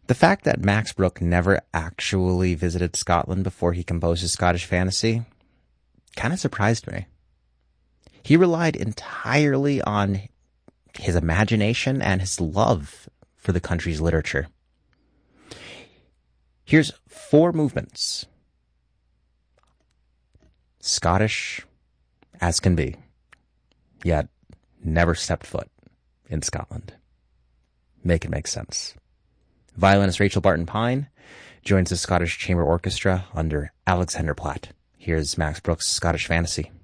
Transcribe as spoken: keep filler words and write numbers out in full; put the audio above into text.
The fact that Max Bruch never actually visited Scotland before he composed his Scottish Fantasy kind of surprised me. He relied entirely on his imagination and his love for the country's literature. Here's four movements. Scottish as can be, yet never stepped foot in Scotland. Make it make sense. Violinist Rachel Barton Pine joins the Scottish Chamber Orchestra under Alexander Platt. Here's Max Bruch's Scottish Fantasy.